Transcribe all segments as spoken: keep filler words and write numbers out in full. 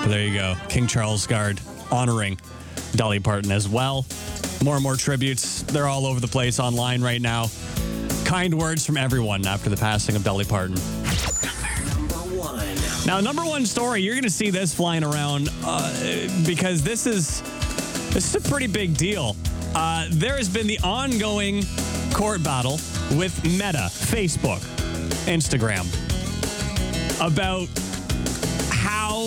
But there you go. King Charles Guard honoring Dolly Parton as well. More and more tributes. They're all over the place online right now. Kind words from everyone after the passing of Dolly Parton. Number one. Now, number one story, you're going to see this flying around uh, because this is this is a pretty big deal. Uh, there has been the ongoing court battle with Meta, Facebook, Instagram, about how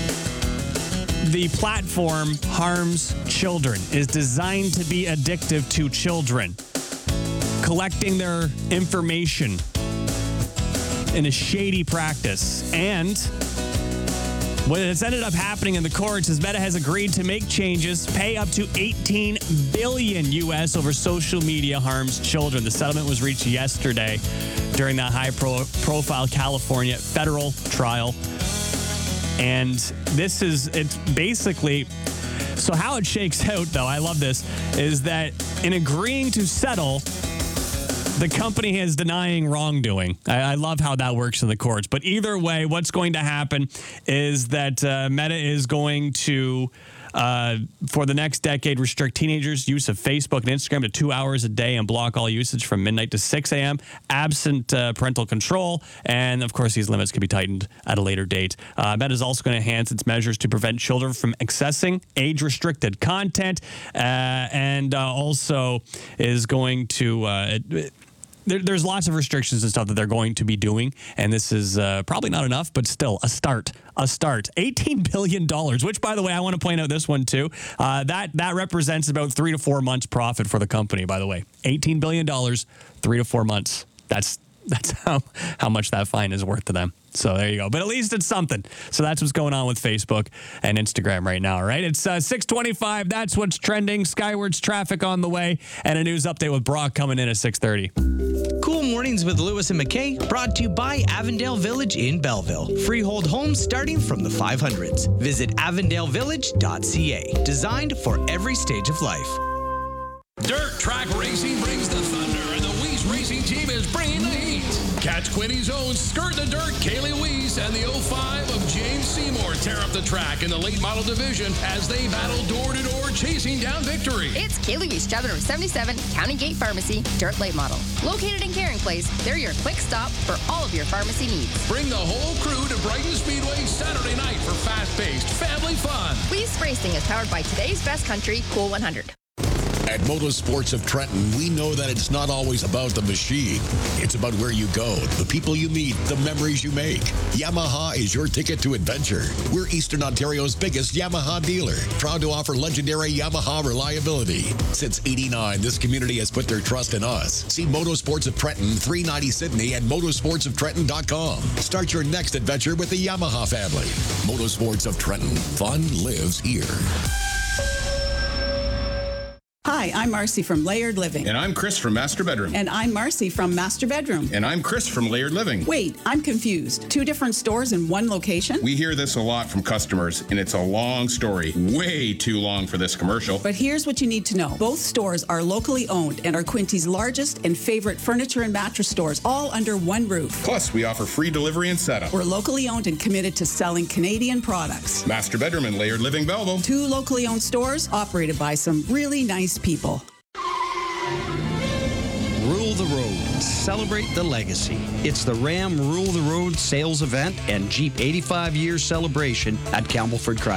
the platform harms children, is designed to be addictive to children, collecting their information in a shady practice. And what has ended up happening in the courts is Meta has agreed to make changes, pay up to eighteen billion U S over social media harms children. The settlement was reached yesterday during that high-profile California federal trial. And this is, it's basically, so how it shakes out, though, I love this, is that in agreeing to settle, the company is denying wrongdoing. I, I love how that works in the courts. But either way, what's going to happen is that uh, Meta is going to, uh, for the next decade, restrict teenagers' use of Facebook and Instagram to two hours a day and block all usage from midnight to six a.m., absent uh, parental control. And, of course, these limits can be tightened at a later date. Uh, Meta is also going to enhance its measures to prevent children from accessing age-restricted content uh, and uh, also is going to... Uh, it, There, there's lots of restrictions and stuff that they're going to be doing, and this is uh, probably not enough, but still a start. A start. eighteen billion dollars, which, by the way, I want to point out this one, too. Uh, that, that represents about three to four months profit for the company, by the way. eighteen billion dollars, three to four months. That's that's how, how much that fine is worth to them. So there you go. But at least it's something. So that's what's going on with Facebook and Instagram right now, all right? It's uh, six twenty-five. That's what's trending. Skywards traffic on the way, and a news update with Brock coming in at six thirty. Cool Mornings with Lewis and McKay, brought to you by Avondale Village in Belleville. Freehold homes starting from the five hundreds. Visit avondale village dot c a. Designed for every stage of life. Dirt Track Racing brings the thunder, and the Weiss Racing Team is bringing the heat. Catch Quinny's own Skirt the Dirt, Kaylee Weiss, and the oh five of James Seymour tear up the track in the late model division as they battle door-to-door, chasing down victory. It's Kaylee Weiss, driver number seventy-seven, County Gate Pharmacy, Dirt Late Model. Located in Caring Place, they're your quick stop for all of your pharmacy needs. Bring the whole crew to Brighton Speedway Saturday night for fast-paced family fun. Weiss Racing is powered by today's best country, Cool one hundred. At Motorsports of Trenton, we know that it's not always about the machine. It's about where you go, the people you meet, the memories you make. Yamaha is your ticket to adventure. We're Eastern Ontario's biggest Yamaha dealer, proud to offer legendary Yamaha reliability. Since eighty-nine, this community has put their trust in us. See Motorsports of Trenton, three ninety Sydney, at motorsports of trenton dot com. Start your next adventure with the Yamaha family. Motorsports of Trenton. Fun lives here. Hi, I'm Marcy from Layered Living. And I'm Chris from Master Bedroom. And I'm Marcy from Master Bedroom. And I'm Chris from Layered Living. Wait, I'm confused. Two different stores in one location? We hear this a lot from customers, and it's a long story. Way too long for this commercial. But here's what you need to know. Both stores are locally owned and are Quinty's largest and favorite furniture and mattress stores, all under one roof. Plus, we offer free delivery and setup. We're locally owned and committed to selling Canadian products. Master Bedroom and Layered Living Belleville. Two locally owned stores operated by some really nice people. Rule the Road. Celebrate the legacy. It's the Ram Rule the Road sales event and Jeep eighty-five year celebration at Campbellford Chrysler.